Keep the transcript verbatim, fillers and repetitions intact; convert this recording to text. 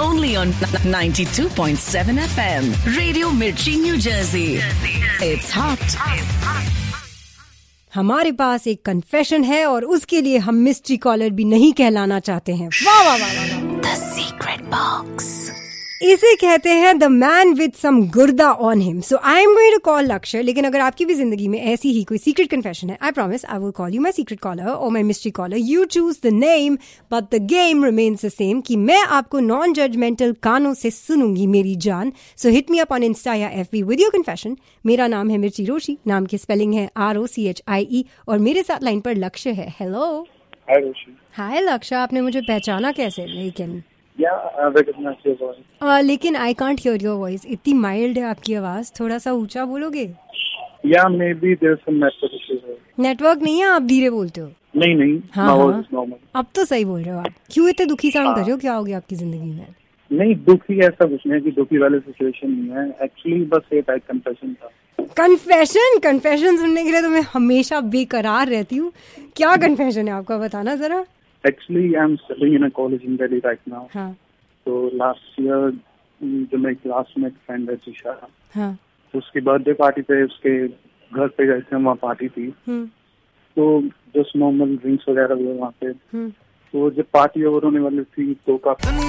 only on ninety-two point seven F M. Radio Mirchi, New Jersey. It's hot. हमारे पास एक confession है और उसके लिए हम मिस्ट्री कॉलर भी नहीं कहलाना चाहते हैं। वाह वाह वाह वाह। The secret box. इसे कहते हैं द मैन विद सम गुर्दा on him. So I am going to call लक्ष्य, लेकिन अगर आपकी भी जिंदगी में ऐसी ही कोई सीक्रेट कन्फेशन है, I promise I will call you my secret collar और माई mystery collar. You choose the name but the game remains the same कि मैं आपको नॉन जजमेंटल कानों से सुनूंगी मेरी जान। सो hit me up on Insta या F be with your confession. मेरा नाम है मिर्ची रोशी, नाम की स्पेलिंग है R O C H I ई और मेरे साथ लाइन पर लक्ष्य है। हेलो। हाय रोशी। हाय लक्ष्य, आपने मुझे पहचाना कैसे? लेकिन Yeah, I recognize your voice. Uh, लेकिन I can't hear your voice, इतनी माइल्ड है आपकी आवाज, थोड़ा सा ऊंचा बोलोगे? Yeah, maybe there's some network issues. Network नहीं है, आप धीरे बोलते हो। नहीं नहीं, हाँ, my voice हाँ। is normal. अब तो सही बोल रहे हो आप। क्यों इतने दुखी साउंड कर रहे हो? क्या हो गया आपकी जिंदगी में? नहीं, दुखी ऐसा कुछ नहीं है कि दुखी वाली सिचुएशन नहीं है। एक्चुअली बस एक टाइप कन्फेशन था। कन्फेशन? कन्फेशन सुनने के लिए तो मैं हमेशा बेकरार रहती हूँ। क्या कन्फेशन है आपका, बताना जरा। Actually, I'm studying in a college in Delhi right now. हाँ तो लास्ट ईयर जो मेरी क्लास में एक फ्रेंड है जिशा, हाँ तो उसकी बर्थडे पार्टी पे उसके घर पे गए थे, वहाँ पार्टी थी। हम्म तो जस्ट नॉर्मल ड्रिंक्स वगैरह हुए वहाँ पे। हम्म तो जब पार्टी ओवर होने वाली थी तो काफी